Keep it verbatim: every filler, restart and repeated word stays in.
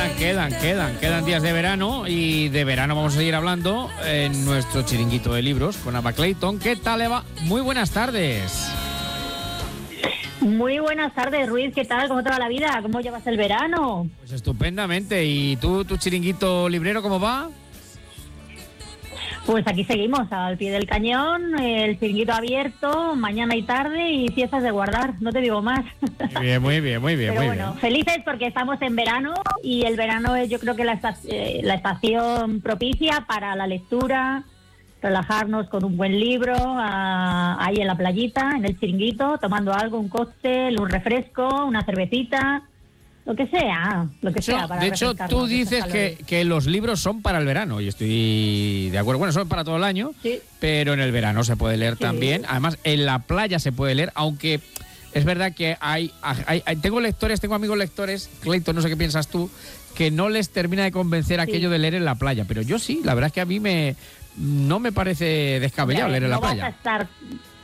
quedan, quedan, quedan, quedan días de verano y de verano vamos a seguir hablando en nuestro chiringuito de libros con Ava Clayton. ¿Qué tal, Eva? Muy buenas tardes. Muy buenas tardes, Ruiz. ¿Qué tal? ¿Cómo te va la vida? ¿Cómo llevas el verano? Pues estupendamente. ¿Y tú, tu chiringuito librero, cómo va? Pues aquí seguimos, al pie del cañón, el chiringuito abierto, mañana y tarde y fiestas de guardar, no te digo más. Muy bien, muy bien, muy bien. Pero muy bueno, bien. felices porque estamos en verano y el verano es yo creo que la, esta- eh, la estación propicia para la lectura, relajarnos con un buen libro, ah, ahí en la playita, en el chiringuito, tomando algo, un cóctel, un refresco, una cervecita, lo que sea, lo que De hecho, sea. Para de hecho, refrescarnos tú de estos dices que, calores. que los libros son para el verano y estoy de acuerdo. Bueno, son para todo el año, Sí. pero en el verano se puede leer Sí. también. Además, en la playa se puede leer, aunque es verdad que hay, hay, hay- tengo lectores, tengo amigos lectores, Clayton, no sé qué piensas tú, que no les termina de convencer aquello de leer en la playa, pero yo sí, la verdad es que a mí me no me parece descabellado Ya, leer en no la vas playa. a estar